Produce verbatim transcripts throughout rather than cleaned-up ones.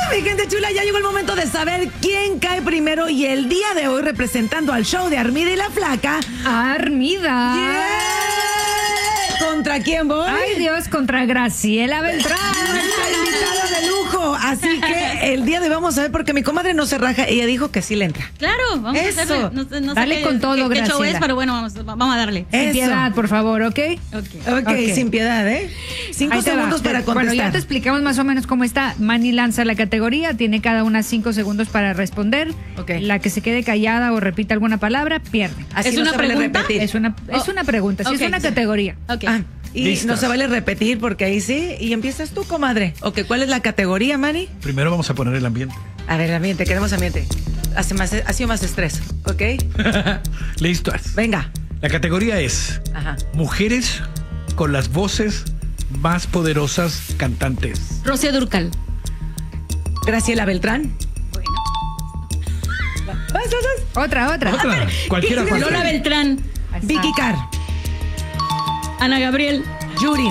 Mi gente chula, ya llegó el momento de saber quién cae primero y el día de hoy representando al show de Armida y la Flaca. Armida. Yeah. ¿Contra quién voy? Ay Dios, contra Graciela Beltrán. Nuestra invitada de lujo. Así que el día de hoy vamos a ver porque mi comadre no se raja. Ella dijo que sí le entra. Claro, vamos Eso. a hacerle. No, no Dale sé con qué, todo, qué, qué Graciela. show es, pero bueno, vamos, vamos a darle. Sin Eso. piedad, por favor, ¿ok? Okay. Ok, Ok. sin piedad, ¿eh? Cinco Ahí te va. segundos para Bueno, contestar. ya te explicamos más o menos cómo está. Manny lanza la categoría, tiene cada una cinco segundos para responder. Ok. La que se quede callada o repita alguna palabra, pierde. Así ¿Es no una se vale pregunta? repetir. Es una, es Oh, una pregunta, sí, ok. es una categoría. Ok. Ah, y Listas. no se vale repetir porque ahí sí. Y empiezas tú, comadre. Ok, ¿cuál es la categoría, Manny? Primero vamos a poner el ambiente. A ver, ambiente, queremos ambiente. Hace más, ha sido más estrés, ¿ok? Listas. Venga. La categoría es Ajá. mujeres con las voces más poderosas cantantes. Rocío Dúrcal. Graciela Beltrán. Bueno. ¿Vas, vas, vas? Otra, otra. Otra, cualquiera Lola cualquiera. Beltrán. Ahí está. Vicky Carr. Ana Gabriel. Yuri.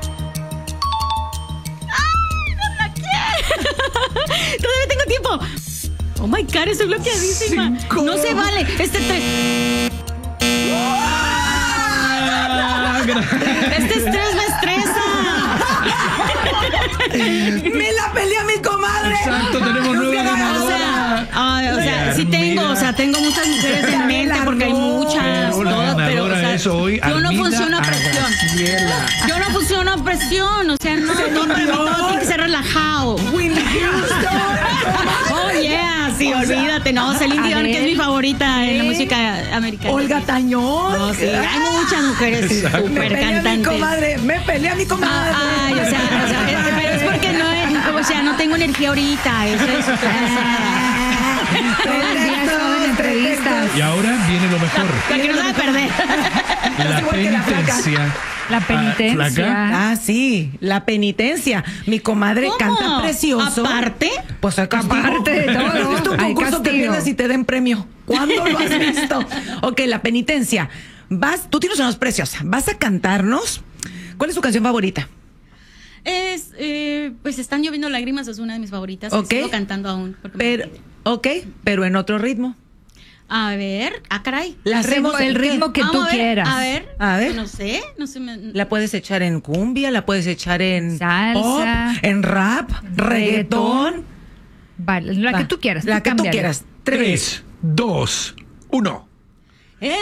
Todavía tengo tiempo. Oh my God, estoy bloqueadísima. Cinco. No se vale. Este tres. Ah, gra- Este estrés me estresa. ¡Me la peleé a mi comadre! Exacto, tenemos nueva O ganadora. sea, ay, o sea, sí tengo, o sea, tengo muchas mujeres en mente porque hay muchas, Pero la todas, pero, o ganadora sea, es hoy yo no Armida funciono a presión. Graciela. Yo no funciono a presión, o sea, no, no, para mí todo tiene que ser relajado. Whitney Houston. Oh, yeah, sí, olvídate, no, Celine Dion, que es mi favorita en la música americana. Olga Tañón. No, sí, hay muchas mujeres Me súper peleé a mi cantantes. comadre. Me peleé a mi comadre. Ay, o sea, o sea, es- pero es porque no, es- o sea, no tengo energía ahorita, eso es. Todo el día estaba en entrevistas. Y ahora viene lo mejor. La que no sabe perder. La igual que la flaca. penitencia. La penitencia. Flaca. Ah, sí, la penitencia. Mi comadre ¿Cómo? canta precioso. ¿Aparte? Pues hay castigo. Aparte de todo, ¿Has visto un hay concurso que castigo. pierdes y te den premio? ¿Cuándo lo has visto? Ok, la penitencia. Vas, tú tienes una voz preciosa. Vas a cantarnos. ¿Cuál es tu canción favorita? Es, eh, pues están lloviendo lágrimas, es una de mis favoritas. Ok. Sigo cantando aún. porque me Pero, repite. ok, pero en otro ritmo. A ver, ah, caray. La El ritmo, hacemos- el ritmo que Vamos tú a ver, quieras. A ver, A ver. No sé, no sé. Me, La puedes echar en cumbia, la puedes echar en Salsa. pop, en rap, reggaetón. Vale, la Va, que tú quieras. La que tú cámbiale. quieras. Tres. Tres, dos, uno.